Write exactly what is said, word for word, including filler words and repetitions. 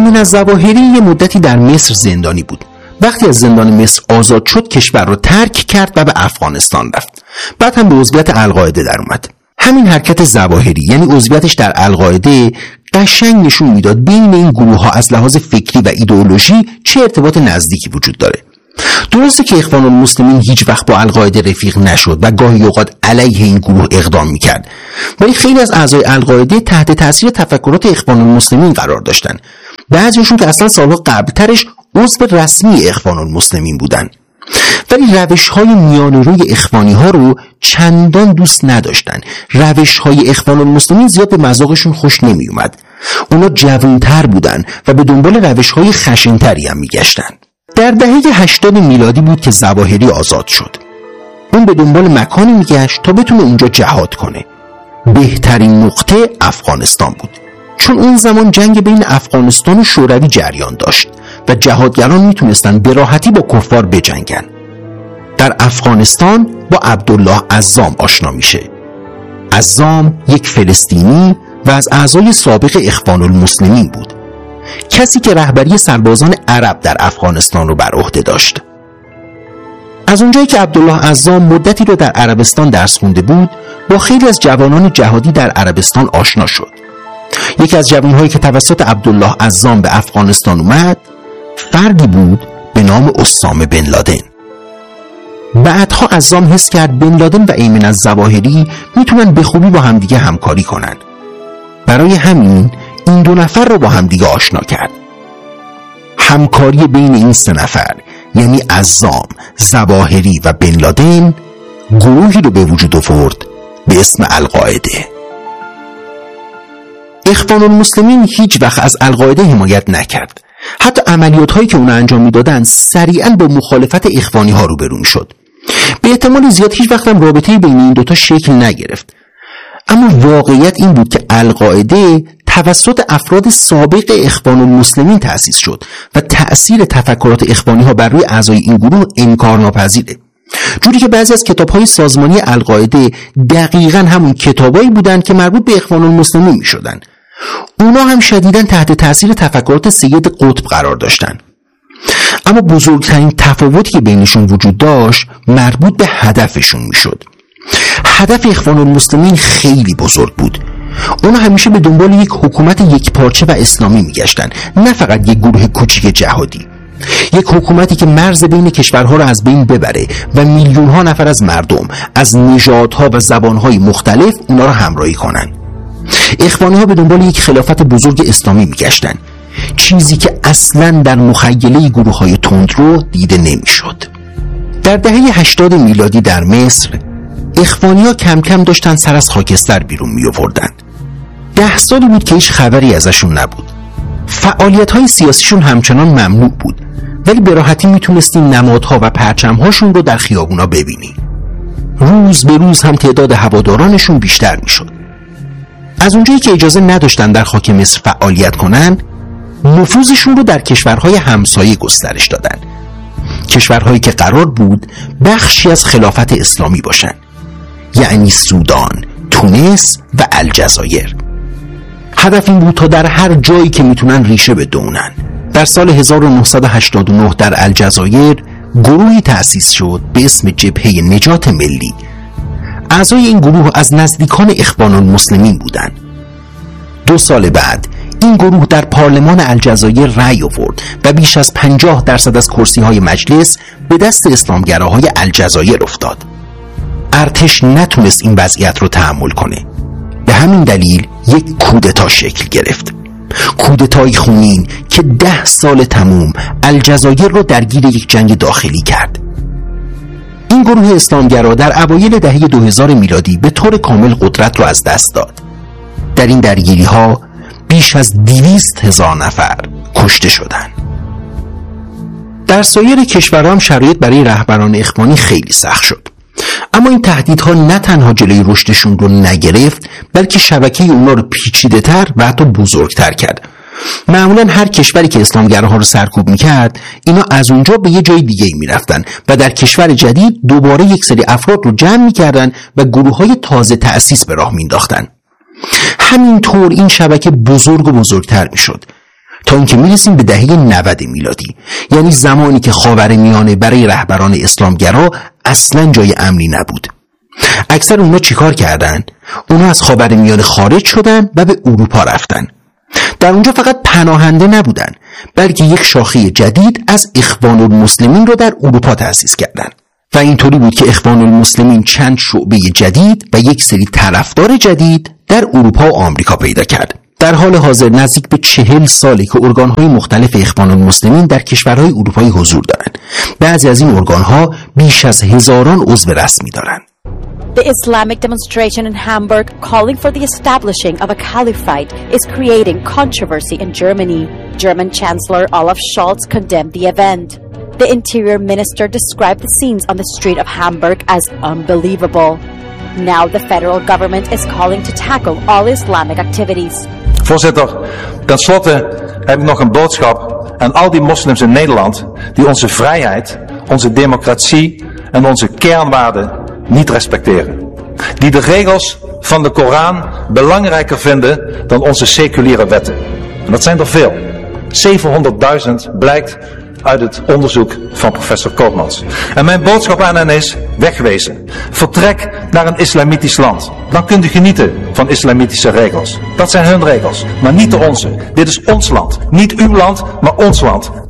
ایمن الظواهری یه مدتی در مصر زندانی بود. وقتی از زندان مصر آزاد شد کشور رو ترک کرد و به افغانستان رفت. بعد هم به عضویت القاعده در اومد. همین حرکت ظواهری یعنی عضویتش در القاعده قشنگ نشون میداد بین این گروه ها از لحاظ فکری و ایدئولوژی چه ارتباط نزدیکی وجود داره. درسته که اخوان المسلمین هیچ وقت با القاعده رفیق نشد و گاهی اوقات علیه این گروه اقدام میکرد، ولی خیلی از اعضای القاعده تحت تاثیر تفکرات اخوان المسلمین قرار داشتن. بعضیشون که اصلا سالها قبلترش عضو رسمی اخوان المسلمین بودن، ولی روش‌های میانه روی اخوانی ها رو چندان دوست نداشتن. روش‌های اخوان المسلمین زیاد به مذاقشون خوش نمی اومد. اونا جوان‌تر بودن و به دنبال روش‌های خشن‌تری هم میگشتن. در دهه هشتاد میلادی بود که ظواهری آزاد شد. اون به دنبال مکانی میگشت تا بتونه اونجا جهاد کنه. بهترین نقطه افغانستان بود، چون اون زمان جنگ بین افغانستان و شوروی جریان داشت و جهادگران میتونستن به راحتی با کفار بجنگن. در افغانستان با عبدالله عزام آشنا میشه. عزام یک فلسطینی و از اعضای سابق اخوان المسلمین بود، کسی که رهبری سربازان عرب در افغانستان رو بر عهده داشت. از اونجایی که عبدالله عزام مدتی رو در عربستان درس خونده بود، با خیلی از جوانان جهادی در عربستان آشنا شد. یکی از جوانهایی که توسط عبدالله عزام به افغانستان اومد فردی بود به نام اسامه بن لادن. بعدها عزام حس کرد بن لادن و ایمن الظواهری میتونن به خوبی با همدیگه همکاری کنن. برای همین این دو نفر رو با همدیگه آشنا کرد. همکاری بین این سه نفر یعنی عزام، ظواهری و بن لادن گروهی رو به وجود آورد به اسم القاعده. اخوان المسلمین هیچ وقت از القاعده حمایت نکرد. حتی عملیات هایی که اون انجام میدادن سریعا با مخالفت اخوانی ها روبرو شد. به احتمال زیاد هیچ وقت هم رابطه بین این دوتا شکل نگرفت. اما واقعیت این بود که القاعده توسط افراد سابق اخوان المسلمین تأسیس شد و تأثیر تفکرات اخوانی ها بر روی اعضای این گروه انکارناپذیره. جوری که بعضی از کتاب‌های سازمانی القاعده دقیقاً همون کتابایی بودن که مربوط به اخوان المسلمین می‌شدن. اونا هم شدیداً تحت تأثیر تفکرات سید قطب قرار داشتن. اما بزرگترین تفاوتی که بینشون وجود داشت مربوط به هدفشون میشد. هدف اخوان المسلمین خیلی بزرگ بود. اونا همیشه به دنبال یک حکومت یکپارچه و اسلامی میگشتن، نه فقط یک گروه کوچیک جهادی. یک حکومتی که مرز بین کشورها را از بین ببره و میلیون ها نفر از مردم از نژادها و زبانهای مختلف اونا را همراهی کنن. اخوانی ها به دنبال یک خلافت بزرگ اسلامی میگشتن، چیزی که اصلاً در مخیله گروه های تندرو دیده نمیشد. در دهه هشتاد میلادی در مصر اخوانی ها کم کم داشتن سر از خاکستر بیرون می آوردن. ده سالی بود که هیچ خبری ازشون نبود. فعالیت های سیاسیشون همچنان ممنوع بود، ولی به راحتی میتونستیم نمادها و پرچمهاشون رو در خیابونا ببینیم. روز به روز هم تعداد هوادارانشون بیشتر میشد. از اونجایی که اجازه نداشتن در خاک مصر فعالیت کنن، نفوذشون رو در کشورهای همسایه گسترش دادن، کشورهایی که قرار بود بخشی از خلافت اسلامی باشن، یعنی سودان، تونس و الجزایر. هدف این بود تا در هر جایی که میتونن ریشه بدونن. در سال هزار و نهصد و هشتاد و نه در الجزایر گروهی تأسیس شد به اسم جبهه نجات ملی. اعضای این گروه از نزدیکان اخوان المسلمین بودند. دو سال بعد این گروه در پارلمان الجزایر رأی آورد و بیش از پنجاه درصد از کرسی‌های مجلس به دست اسلامگراهای الجزایر افتاد. ارتش نتونست این وضعیت رو تحمل کنه. به همین دلیل یک کودتا شکل گرفت. کودتای خونین که ده سال تموم الجزایر رو درگیر یک جنگ داخلی کرد. این گروه اسلامگرا در اوایل دهه دو هزار میلادی به طور کامل قدرت رو از دست داد. در این درگیری ها بیش از دویست هزار نفر کشته شدند. در سایر کشورها هم شرایط برای رهبران اخوانی خیلی سخت شد. اما این تهدیدها نه تنها جلوی رشدشون رو نگرفت، بلکه شبکه اونا رو پیچیده‌تر و حتی بزرگتر کرد. معمولا هر کشوری که اسلامگراها رو سرکوب میکرد، اینا از اونجا به یه جای دیگه میرفتن و در کشور جدید دوباره یک سری افراد رو جمع میکردن و گروه‌های تازه تأسیس به راه مینداختن. همینطور این شبکه بزرگ و بزرگتر میشد تا اینکه میرسیم به دهه نود میلادی، یعنی زمانی که خاورمیانه برای رهبران اسلامگرا اصلا جای امنی نبود. اکثر اونا چیکار کردن؟ اونا از خاورمیانه خارج شدن و به اروپا رفتن. در اونجا فقط پناهنده نبودن، بلکه یک شاخه جدید از اخوان المسلمین رو در اروپا تأسیس کردن و اینطوری بود که اخوان المسلمین چند شعبه جدید و یک سری طرفدار جدید در اروپا و آمریکا پیدا کرد. در حال حاضر نزدیک به چهل ساله که ارگان‌های مختلف اخوان المسلمین در کشورهای اروپایی حضور دارند. بعضی از این ارگان‌ها بیش از هزاران عضو رسمی دارند. The Islamic demonstration in Hamburg calling for the establishing of a caliphate is creating controversy in Germany. German Chancellor Olaf Scholz condemned the event. The Interior Minister described the scenes on the street of Hamburg as unbelievable. Now the federal government is calling to tackle all Islamic activities. Voorzitter, ten slotte heb ik nog een boodschap aan al die moslims in Nederland die onze vrijheid, onze democratie en onze kernwaarden niet respecteren. Die de regels van de Koran belangrijker vinden dan onze seculiere wetten. En dat zijn er veel. zevenhonderdduizend blijkt uit het onderzoek van professor Koopmans. En mijn boodschap aan hen is, wegwezen. Vertrek naar een islamitisch land. Dan kunt u genieten van islamitische regels. Dat zijn hun regels, maar niet de onze. Dit is ons land. Niet uw land, maar ons land.